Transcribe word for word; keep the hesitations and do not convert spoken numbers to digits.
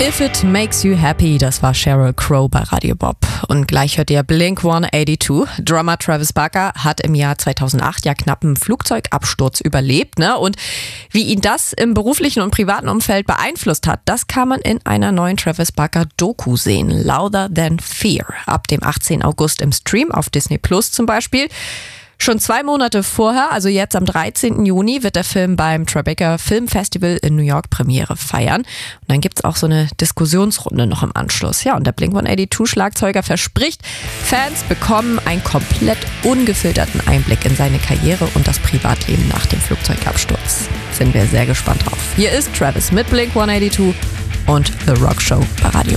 If It Makes You Happy, das war Sheryl Crow bei Radio Bob. Und gleich hört ihr Blink hundertzweiundachtzig. Drummer Travis Barker hat im Jahr zweitausendacht ja knapp einen Flugzeugabsturz überlebt, ne? Und wie ihn das im beruflichen und privaten Umfeld beeinflusst hat, das kann man in einer neuen Travis Barker Doku sehen. Louder Than Fear. Ab dem achtzehnten August im Stream auf Disney Plus zum Beispiel. Schon zwei Monate vorher, also jetzt am dreizehnten Juni, wird der Film beim Tribeca Film Festival in New York Premiere feiern. Und dann gibt's auch so eine Diskussionsrunde noch im Anschluss. Ja, und der Blink hundertzweiundachtzig-Schlagzeuger verspricht, Fans bekommen einen komplett ungefilterten Einblick in seine Karriere und das Privatleben nach dem Flugzeugabsturz. Sind wir sehr gespannt drauf. Hier ist Travis mit Blink hundertzweiundachtzig und The Rock Show bei Radio